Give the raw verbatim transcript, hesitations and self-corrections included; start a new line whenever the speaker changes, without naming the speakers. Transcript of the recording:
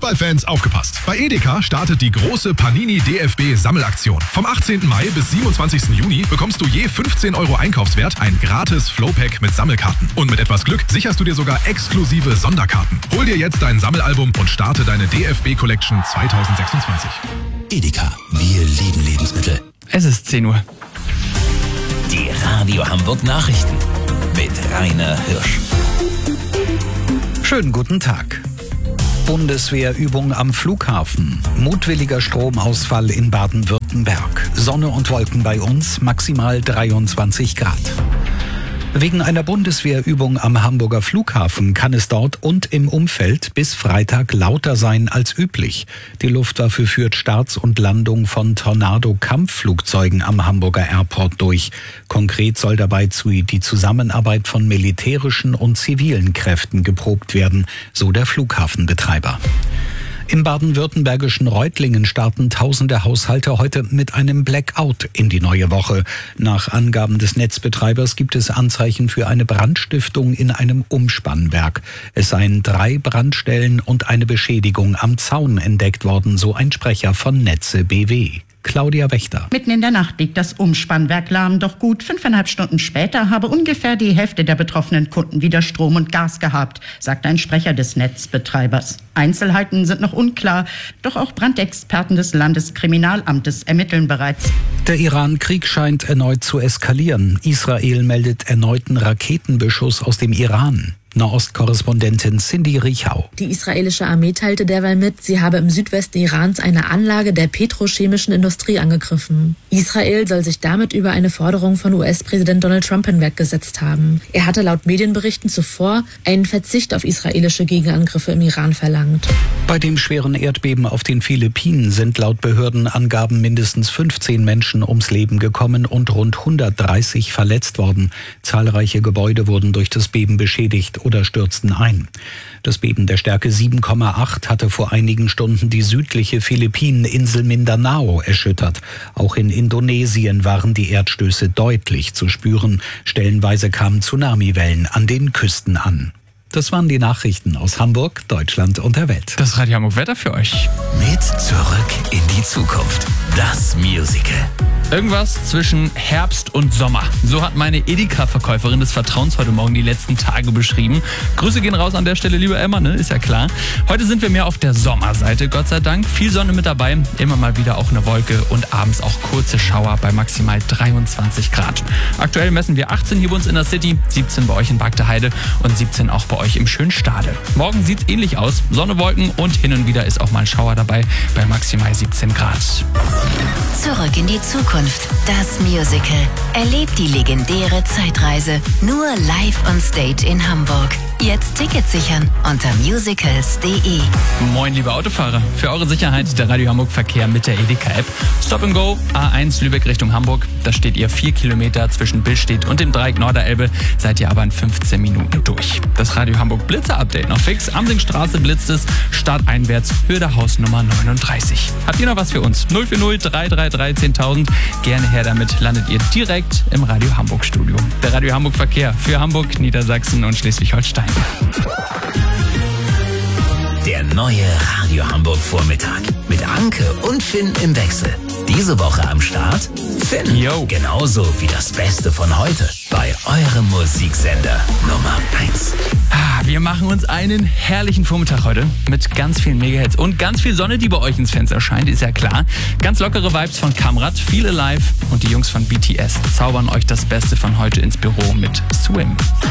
Fußballfans, aufgepasst! Bei Edeka startet die große Panini D F B-Sammelaktion. Vom achtzehnten Mai bis siebenundzwanzigsten Juni bekommst du je fünfzehn Euro Einkaufswert ein gratis Flowpack mit Sammelkarten. Und mit etwas Glück sicherst du dir sogar exklusive Sonderkarten. Hol dir jetzt dein Sammelalbum und starte deine D F B-Collection zwanzig sechsundzwanzig.
Edeka, wir lieben Lebensmittel.
Es ist zehn Uhr.
Die Radio Hamburg Nachrichten mit Rainer Hirsch.
Schönen guten Tag. Bundeswehrübung am Flughafen. Mutwilliger Stromausfall in Baden-Württemberg. Sonne und Wolken bei uns, maximal dreiundzwanzig Grad. Wegen einer Bundeswehrübung am Hamburger Flughafen kann es dort und im Umfeld bis Freitag lauter sein als üblich. Die Luftwaffe führt Starts und Landung von Tornado-Kampfflugzeugen am Hamburger Airport durch. Konkret soll dabei die Zusammenarbeit von militärischen und zivilen Kräften geprobt werden, so der Flughafenbetreiber. Im baden-württembergischen Reutlingen starten tausende Haushalte heute mit einem Blackout in die neue Woche. Nach Angaben des Netzbetreibers gibt es Anzeichen für eine Brandstiftung in einem Umspannwerk. Es seien drei Brandstellen und eine Beschädigung am Zaun entdeckt worden, so ein Sprecher von Netze B W. Claudia Wächter.
Mitten in der Nacht liegt das Umspannwerk lahm, doch gut fünfeinhalb Stunden später habe ungefähr die Hälfte der betroffenen Kunden wieder Strom und Gas gehabt, sagt ein Sprecher des Netzbetreibers. Einzelheiten sind noch unklar, doch auch Brandexperten des Landeskriminalamtes ermitteln bereits.
Der Iran-Krieg scheint erneut zu eskalieren. Israel meldet erneuten Raketenbeschuss aus dem Iran. Nahost-Korrespondentin Cindy Riechau.
Die israelische Armee teilte derweil mit, sie habe im Südwesten Irans eine Anlage der petrochemischen Industrie angegriffen. Israel soll sich damit über eine Forderung von U S-Präsident Donald Trump hinweggesetzt haben. Er hatte laut Medienberichten zuvor einen Verzicht auf israelische Gegenangriffe im Iran verlangt.
Bei dem schweren Erdbeben auf den Philippinen sind laut Behördenangaben mindestens fünfzehn Menschen ums Leben gekommen und rund hundertdreißig verletzt worden. Zahlreiche Gebäude wurden durch das Beben beschädigt oder stürzten ein. Das Beben der Stärke sieben Komma acht hatte vor einigen Stunden die südliche Philippineninsel Mindanao erschüttert. Auch in Indonesien waren die Erdstöße deutlich zu spüren. Stellenweise kamen Tsunamiwellen an den Küsten an. Das waren die Nachrichten aus Hamburg, Deutschland und der Welt.
Das Radio Hamburg Wetter für euch.
Mit Zurück in die Zukunft. Das Musical.
Irgendwas zwischen Herbst und Sommer. So hat meine Edeka-Verkäuferin des Vertrauens heute Morgen die letzten Tage beschrieben. Grüße gehen raus an der Stelle, liebe Emma, ne? Ist ja klar. Heute sind wir mehr auf der Sommerseite, Gott sei Dank. Viel Sonne mit dabei, immer mal wieder auch eine Wolke und abends auch kurze Schauer bei maximal dreiundzwanzig Grad. Aktuell messen wir achtzehn hier bei uns in der City, siebzehn bei euch in Bagdeheide und siebzehn auch bei euch im schönen Stade. Morgen sieht's ähnlich aus. Sonne, Wolken und hin und wieder ist auch mal ein Schauer dabei bei maximal siebzehn Grad.
Zurück in die Zukunft. Das Musical. Erlebt die legendäre Zeitreise. Nur live on stage in Hamburg. Jetzt Tickets sichern unter musicals punkt de.
Moin, liebe Autofahrer. Für eure Sicherheit der Radio Hamburg Verkehr mit der Edeka-App. Stop and Go, A eins Lübeck Richtung Hamburg. Da steht ihr vier Kilometer zwischen Billstedt und dem Dreieck Norderelbe. Seid ihr aber in fünfzehn Minuten durch. Das Radio Hamburg Blitzer-Update noch fix. Amsingstraße blitzt es. Starteinwärts, Höhe der Hausnummer neununddreißig. Habt ihr noch was für uns? null vier null drei drei drei zehntausend. Gerne her damit, landet ihr direkt im Radio Hamburg Studio. Der Radio Hamburg Verkehr für Hamburg, Niedersachsen und Schleswig-Holstein.
Der neue Radio Hamburg Vormittag mit Anke und Finn im Wechsel. Diese Woche am Start Finn.
Yo.
Genauso wie das Beste von heute bei eurem Musiksender Nummer eins.
Ah, wir machen uns einen herrlichen Vormittag heute mit ganz vielen Megahits und ganz viel Sonne, die bei euch ins Fenster scheint, ist ja klar. Ganz lockere Vibes von Kamrat, viele live und die Jungs von B T S zaubern euch das Beste von heute ins Büro mit Swim.